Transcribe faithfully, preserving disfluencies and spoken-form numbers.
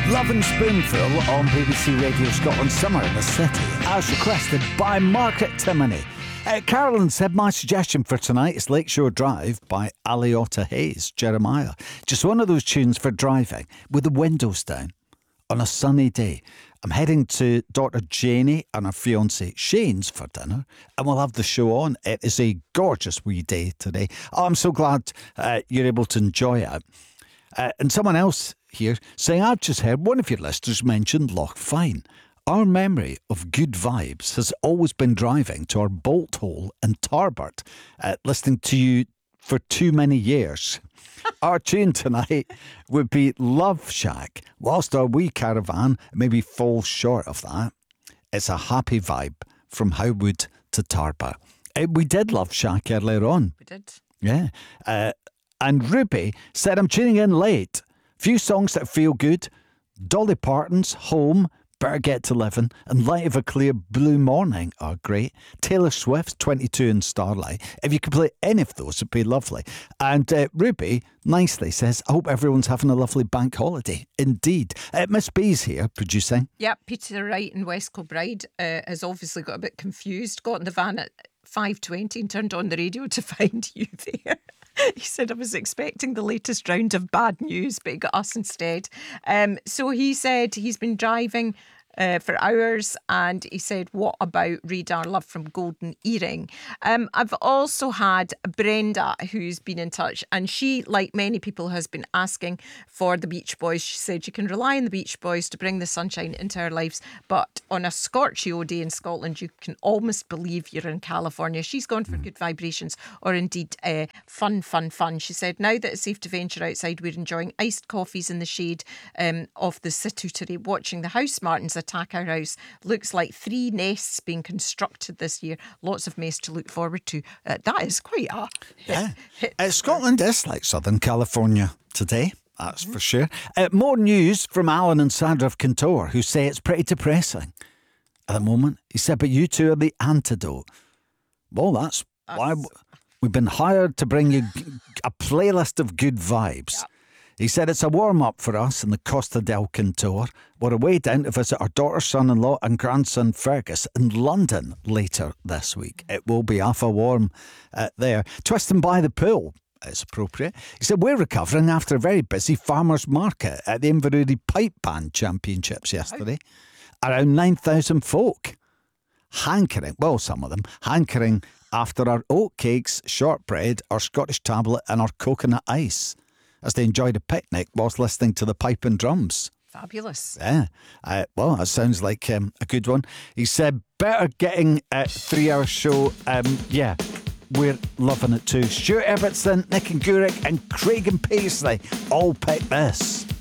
Love and Spoonful on B B C Radio Scotland Summer in the City, as requested by Margaret Timoney. Uh, Carolyn said my suggestion for tonight is Lakeshore Drive by Aliotta Hayes, Jeremiah. Just one of those tunes for driving with the windows down on a sunny day. I'm heading to daughter Janie and her fiancé Shane's for dinner, and we'll have the show on. It is a gorgeous wee day today. Oh, I'm so glad uh, you're able to enjoy it. Uh, and someone else here saying, I've just heard one of your listeners mention Loch Fyne. Our memory of good vibes has always been driving to our bolt hole in Tarbert, uh, listening to you for too many years. Our tune tonight would be Love Shack. Whilst our wee caravan maybe falls short of that, it's a happy vibe from Howwood to Tarbert. Uh, we did Love Shack earlier on. We did. Yeah. Uh, and Ruby said, I'm tuning in late. Few songs that feel good. Dolly Parton's Home, Better Get to Living, and Light of a Clear Blue Morning are great. Taylor Swift's twenty-two and Starlight. If you could play any of those, it'd be lovely. And uh, Ruby nicely says, I hope everyone's having a lovely bank holiday. Indeed. Uh, Miss B's here producing. Yep, Peter Wright in West Kilbride uh, has obviously got a bit confused, got in the van at five twenty and turned on the radio to find you there. He said, I was expecting the latest round of bad news, but he got us instead. Um, so he said he's been driving uh, for hours, and he said, what about Radar Love from Golden Earring? Um, I've also had Brenda, who's been in touch, and she, like many people, has been asking for the Beach Boys. She said you can rely on the Beach Boys to bring the sunshine into our lives, but on a scorchio day in Scotland, you can almost believe you're in California. She's gone for good vibrations, or indeed uh, fun, fun, fun. She said, now that it's safe to venture outside, we're enjoying iced coffees in the shade um, of the Situtery, watching the house martins attack our house. Looks like three nests being constructed this year. Lots of mess to look forward to. Uh, that is quite a yeah. Uh, Scotland is like Southern California today. That's mm-hmm. for sure. Uh, more news from Alan and Sandra of Kintore, who say it's pretty depressing at the moment. He said, but you two are the antidote. Well, that's, that's... why we've been hired to bring you a playlist of good vibes. Yep. He said it's a warm-up for us in the Costa del Kintore. We're away down to visit our daughter, son-in-law and grandson Fergus in London later this week. It will be awful warm uh, there. Twisting by the pool is appropriate. He said we're recovering after a very busy farmers market at the Inverurie Pipe Band Championships yesterday. Around nine thousand folk hankering, well, some of them, hankering after our oatcakes, shortbread, our Scottish tablet and our coconut ice, as they enjoyed a picnic whilst listening to the pipe and drums. Fabulous. Yeah. Uh, well, that sounds like um, a good one. He said, better getting a three-hour show. Um, yeah, we're loving it too. Stuart Evertson, Nick and Gurek and Craig and Paisley all pick this.